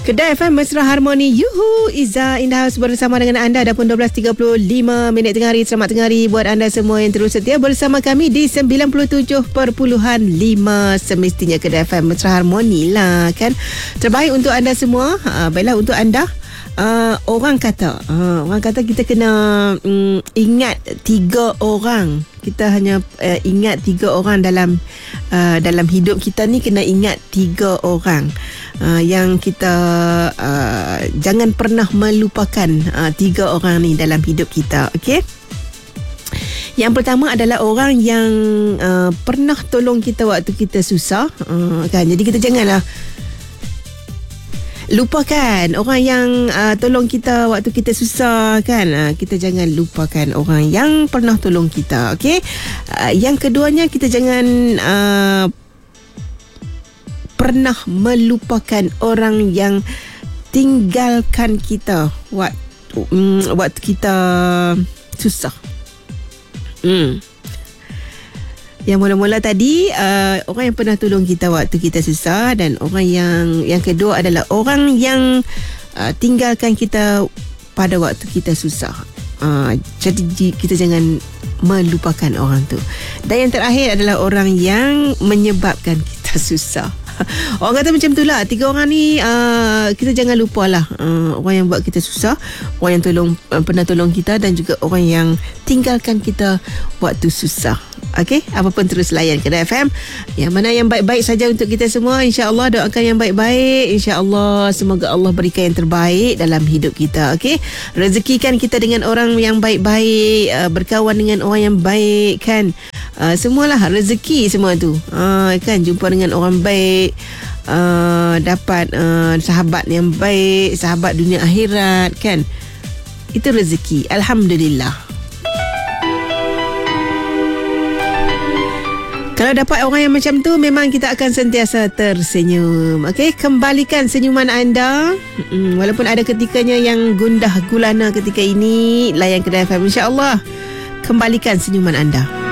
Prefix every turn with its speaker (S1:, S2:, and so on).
S1: Kedai FM Mesra Harmoni. Yuhu, Iza in the house bersama dengan anda. Dah pun 12.35 minit tengah hari. Selamat tengah hari buat anda semua yang terus setia bersama kami di 97.5 semestinya Kedai FM Mesra Harmoni lah kan. Terbaik untuk anda semua. Baiklah untuk anda. Orang kata kita kena ingat 3 orang. Kita hanya ingat 3 orang dalam hidup kita ni. Kena ingat 3 orang yang kita jangan pernah melupakan 3 orang ni dalam hidup kita. Okey. Yang pertama adalah orang yang pernah tolong kita waktu kita susah, kan. Jadi kita janganlah lupakan orang yang tolong kita waktu kita susah, kan. Kita jangan lupakan orang yang pernah tolong kita. Okey. Yang keduanya, kita jangan pernah melupakan orang yang tinggalkan kita waktu kita susah. Yang mula-mula tadi orang yang pernah tolong kita waktu kita susah, dan orang yang kedua adalah orang yang tinggalkan kita pada waktu kita susah. Jadi kita jangan melupakan orang tu. Dan yang terakhir adalah orang yang menyebabkan kita susah. Orang kata macam tu lah. 3 orang ni kita jangan lupa lah. Orang yang buat kita susah, orang yang pernah tolong kita, dan juga orang yang tinggalkan kita waktu susah. Okey, apa pun terus layan Kedai FM. Yang mana yang baik-baik saja untuk kita semua. InsyaAllah doakan yang baik-baik. InsyaAllah semoga Allah berikan yang terbaik dalam hidup kita. Okey, rezekikan kita dengan orang yang baik-baik, berkawan dengan orang yang baik, kan. Semualah rezeki semua tu, kan. Jumpa dengan orang baik, dapat sahabat yang baik, sahabat dunia akhirat, kan. Itu rezeki. Alhamdulillah. Kalau dapat orang yang macam tu, memang kita akan sentiasa tersenyum. Okey, kembalikan senyuman anda. Walaupun ada ketikanya yang gundah gulana ketika ini, layan Kedai FM. InsyaAllah kembalikan senyuman anda.